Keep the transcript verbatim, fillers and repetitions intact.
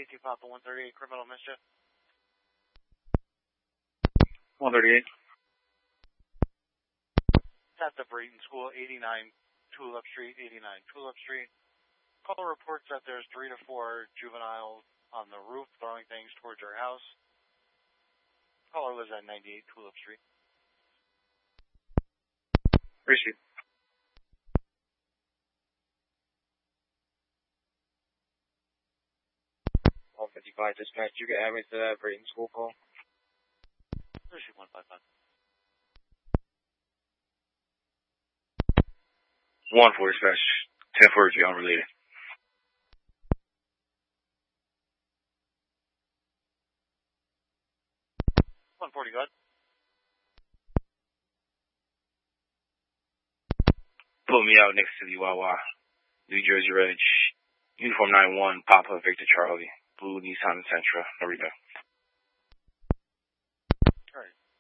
K two Papa one thirty-eight, criminal mischief. one thirty-eight. At the Brayton School, eighty-nine Tulip Street, eighty-nine Tulip Street. Caller reports that there's three to four juveniles on the roof throwing things towards your house. Caller lives at ninety-eight Tulip Street. Receive. one fifty-five dispatch, you can add me to that Brayton School call. Receive one fifty-five. one four dispatch, ten forty-three unrelated. one forty, go ahead. Put me out next to the Wawa, New Jersey Reg, Uniform nine one, Papa Victor Charlie, Blue Nissan Sentra, Narita. Alright,